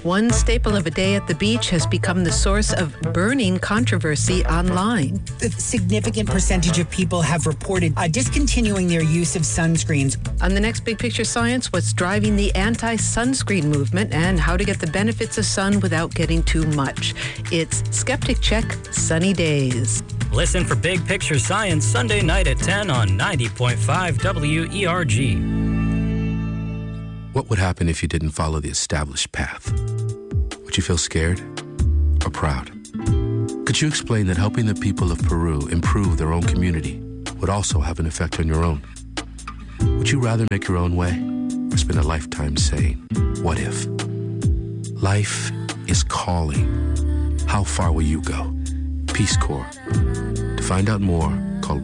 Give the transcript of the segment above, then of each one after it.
One staple of a day at the beach has become the source of burning controversy online. A significant percentage of people have reported discontinuing their use of sunscreens. On the next Big Picture Science, what's driving the anti-sunscreen movement and how to get the benefits of sun without getting too much. It's Skeptic Check Sunny Days. Listen for Big Picture Science Sunday night at 10 on 90.5 WERG. What would happen if you didn't follow the established path? Would you feel scared or proud? Could you explain that helping the people of Peru improve their own community would also have an effect on your own? Would you rather make your own way or spend a lifetime saying, what if? Life is calling. How far will you go? Peace Corps. To find out more, call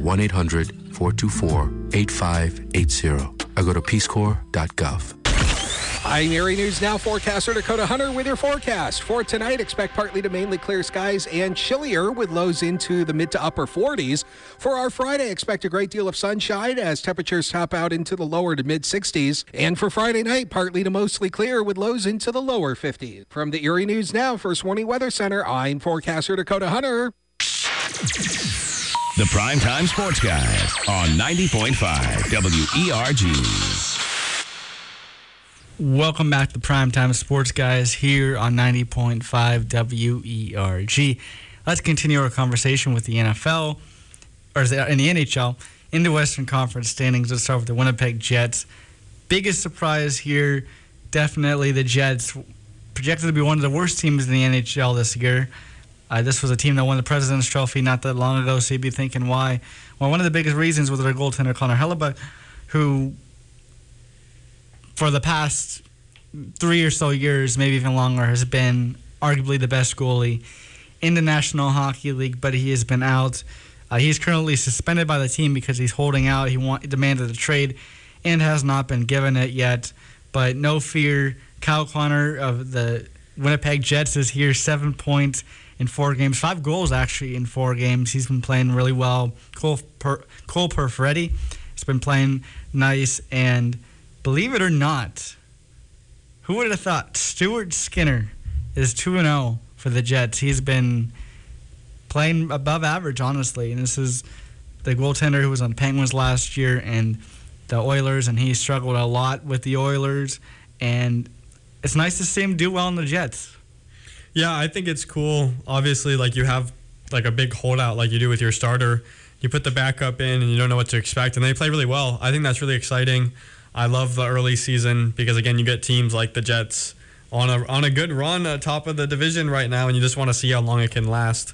1-800-424-8580 or go to peacecorps.gov. I'm Erie News Now forecaster Dakota Hunter with your forecast. For tonight, expect partly to mainly clear skies and chillier with lows into the mid to upper 40s. For our Friday, expect a great deal of sunshine as temperatures top out into the lower to mid 60s. And for Friday night, partly to mostly clear with lows into the lower 50s. From the Erie News Now First Warning Weather Center, I'm forecaster Dakota Hunter. The Primetime Sports Guide on 90.5 WERG. Welcome back to the Primetime Sports Guys here on 90.5 WERG. Let's continue our conversation with the NFL, or in the NHL, in the Western Conference standings. Let's start with the Winnipeg Jets. Biggest surprise here, definitely the Jets, projected to be one of the worst teams in the NHL this year. This was a team that won the President's Trophy not that long ago, so you'd be thinking why. Well, one of the biggest reasons was their goaltender, Connor Hellebuyck, who for the past 3 or so years, maybe even longer, has been arguably the best goalie in the National Hockey League, but he has been out. He's currently suspended by the team because he's holding out. He demanded a trade and has not been given it yet. But no fear, Kyle Connor of the Winnipeg Jets is here, 7 points in 4 games, 5 goals actually in 4 games. He's been playing really well. Cole Perfretti has been playing nice, and believe it or not, who would have thought Stuart Skinner is 2-0 for the Jets? He's been playing above average, honestly, and this is the goaltender who was on the Penguins last year and the Oilers, and he struggled a lot with the Oilers, and it's nice to see him do well in the Jets. Yeah, I think it's cool. Obviously, like you have like a big holdout like you do with your starter. You put the backup in and you don't know what to expect, and they play really well. I think that's really exciting. I love the early season because, again, you get teams like the Jets on a good run atop of the division right now, and you just want to see how long it can last.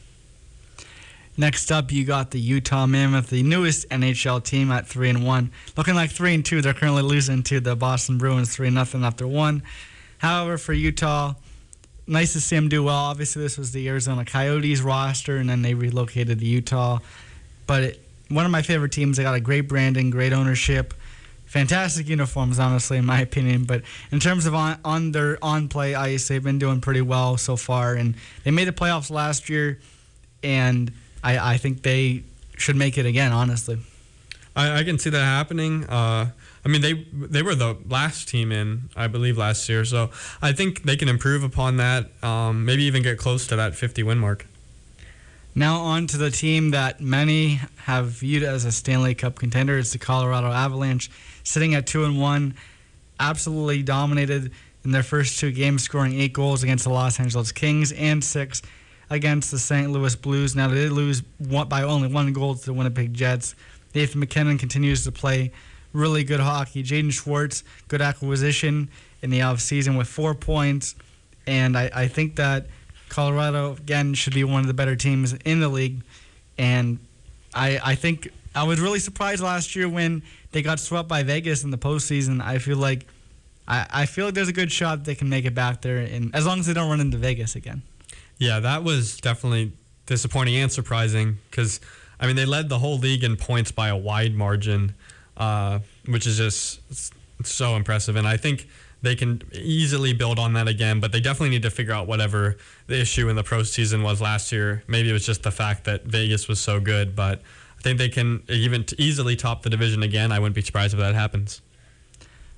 Next up, you got the Utah Mammoth, the newest NHL team at 3-1. Looking like 3-2. They're currently losing to the Boston Bruins 3-0 after 1. However, for Utah, nice to see them do well. Obviously, this was the Arizona Coyotes roster, and then they relocated to Utah. But one of my favorite teams. They got a great branding, great ownership, fantastic uniforms, honestly, in my opinion. But in terms of on their on-play ice, they've been doing pretty well so far. And they made the playoffs last year, and I think they should make it again, honestly. I can see that happening. I mean, they were the last team in, I believe, last year. So I think they can improve upon that, maybe even get close to that 50-win mark. Now on to the team that many have viewed as a Stanley Cup contender. It's the Colorado Avalanche, sitting at 2-1, absolutely dominated in their first 2 games, scoring 8 goals against the Los Angeles Kings and 6 against the St. Louis Blues. Now, they did lose by only 1 goal to the Winnipeg Jets. Nathan McKinnon continues to play really good hockey. Jaden Schwartz, good acquisition in the offseason with 4 points. And I think that Colorado, again, should be one of the better teams in the league. And I think I was really surprised last year when they got swept by Vegas in the postseason. I feel like there's a good shot they can make it back there, and as long as they don't run into Vegas again. Yeah, that was definitely disappointing and surprising because, I mean, they led the whole league in points by a wide margin, which is just so impressive. And I think they can easily build on that again, but they definitely need to figure out whatever the issue in the postseason was last year. Maybe it was just the fact that Vegas was so good, but I think they can even easily top the division again. I wouldn't be surprised if that happens.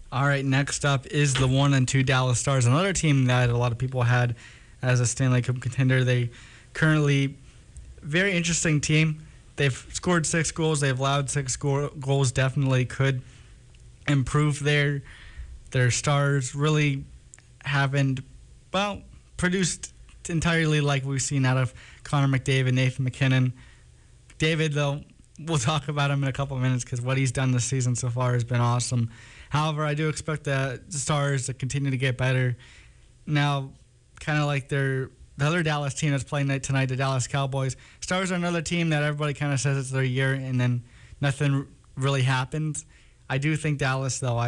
All right, next up is the 1 and 2 Dallas Stars, another team that a lot of people had as a Stanley Cup contender. They currently very interesting team. They've scored 6 goals. They've allowed 6 goals. Definitely could improve their Stars. Really haven't produced entirely like we've seen out of Connor McDavid, Nathan McKinnon. McDavid, though, we'll talk about him in a couple of minutes because what he's done this season so far has been awesome. However, I do expect the Stars to continue to get better. Now, kind of like the other Dallas team that's playing tonight, the Dallas Cowboys. Stars are another team that everybody kind of says it's their year, and then nothing really happens. I do think Dallas, though,